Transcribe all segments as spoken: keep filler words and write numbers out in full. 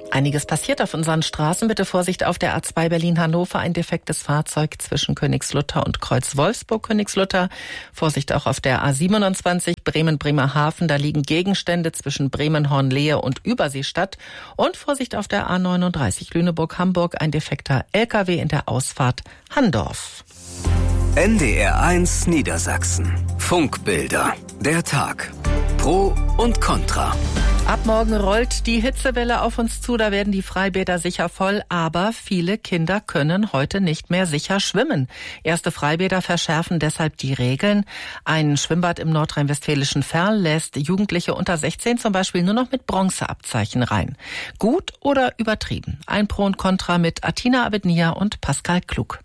Einiges passiert auf unseren Straßen. Bitte Vorsicht auf der A zwei Berlin-Hannover. Ein defektes Fahrzeug zwischen Königslutter und Kreuz Wolfsburg-Königslutter. Vorsicht auch auf der A siebenundzwanzig Bremen-Bremerhaven. Da liegen Gegenstände zwischen Bremen-Hornlehe und Überseestadt. Und Vorsicht auf der A neununddreißig Lüneburg-Hamburg. Ein defekter L K W in der Ausfahrt Handorf. N D R eins Niedersachsen. Funkbilder. Der Tag. Pro und Contra. Ab morgen rollt die Hitzewelle auf uns zu, da werden die Freibäder sicher voll, aber viele Kinder können heute nicht mehr sicher schwimmen. Erste Freibäder verschärfen deshalb die Regeln. Ein Schwimmbad im nordrhein-westfälischen Verl lässt Jugendliche unter sechzehn zum Beispiel nur noch mit Bronzeabzeichen rein. Gut oder übertrieben? Ein Pro und Contra mit Atina Abednia und Pascal Klug.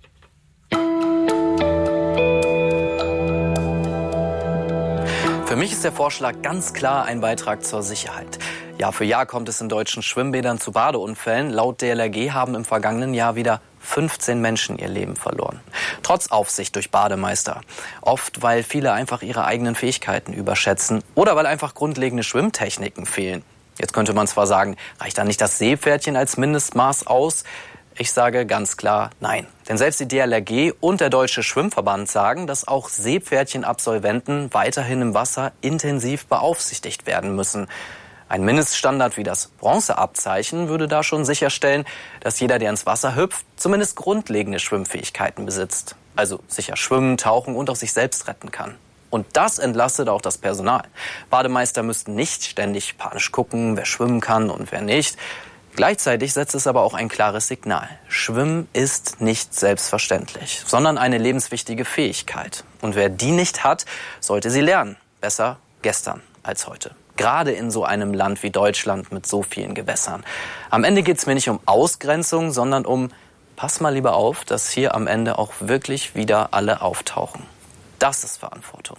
Für mich ist der Vorschlag ganz klar ein Beitrag zur Sicherheit. Jahr für Jahr kommt es in deutschen Schwimmbädern zu Badeunfällen. Laut D L R G haben im vergangenen Jahr wieder fünfzehn Menschen ihr Leben verloren. Trotz Aufsicht durch Bademeister. Oft, weil viele einfach ihre eigenen Fähigkeiten überschätzen oder weil einfach grundlegende Schwimmtechniken fehlen. Jetzt könnte man zwar sagen, reicht da nicht das Seepferdchen als Mindestmaß aus? Ich sage ganz klar nein. Denn selbst die D L R G und der Deutsche Schwimmverband sagen, dass auch Seepferdchen-Absolventen weiterhin im Wasser intensiv beaufsichtigt werden müssen. Ein Mindeststandard wie das Bronzeabzeichen würde da schon sicherstellen, dass jeder, der ins Wasser hüpft, zumindest grundlegende Schwimmfähigkeiten besitzt. Also sicher schwimmen, tauchen und auch sich selbst retten kann. Und das entlastet auch das Personal. Bademeister müssten nicht ständig panisch gucken, wer schwimmen kann und wer nicht. Gleichzeitig setzt es aber auch ein klares Signal. Schwimmen ist nicht selbstverständlich, sondern eine lebenswichtige Fähigkeit. Und wer die nicht hat, sollte sie lernen. Besser gestern als heute. Gerade in so einem Land wie Deutschland mit so vielen Gewässern. Am Ende geht es mir nicht um Ausgrenzung, sondern um, pass mal lieber auf, dass hier am Ende auch wirklich wieder alle auftauchen. Das ist Verantwortung.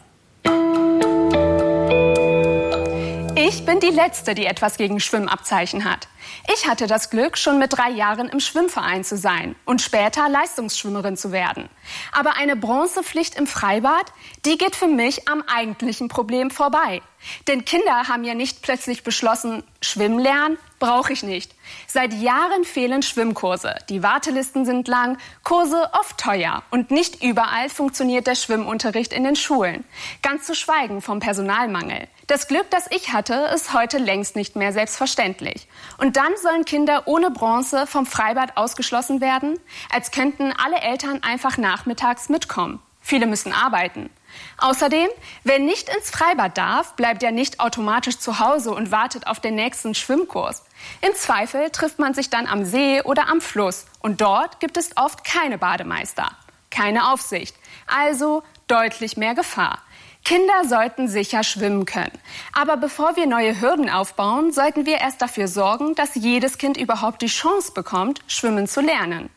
Ich bin die Letzte, die etwas gegen Schwimmabzeichen hat. Ich hatte das Glück, schon mit drei Jahren im Schwimmverein zu sein und später Leistungsschwimmerin zu werden. Aber eine Bronzepflicht im Freibad, die geht für mich am eigentlichen Problem vorbei. Denn Kinder haben ja nicht plötzlich beschlossen, Schwimmen lernen brauche ich nicht. Seit Jahren fehlen Schwimmkurse. Die Wartelisten sind lang, Kurse oft teuer und nicht überall funktioniert der Schwimmunterricht in den Schulen. Ganz zu schweigen vom Personalmangel. Das Glück, das ich hatte, ist heute längst nicht mehr selbstverständlich. Und dann sollen Kinder ohne Bronze vom Freibad ausgeschlossen werden, als könnten alle Eltern einfach nachmittags mitkommen. Viele müssen arbeiten. Außerdem, wer nicht ins Freibad darf, bleibt ja nicht automatisch zu Hause und wartet auf den nächsten Schwimmkurs. Im Zweifel trifft man sich dann am See oder am Fluss. Und dort gibt es oft keine Bademeister, keine Aufsicht. Also deutlich mehr Gefahr. Kinder sollten sicher schwimmen können. Aber bevor wir neue Hürden aufbauen, sollten wir erst dafür sorgen, dass jedes Kind überhaupt die Chance bekommt, schwimmen zu lernen.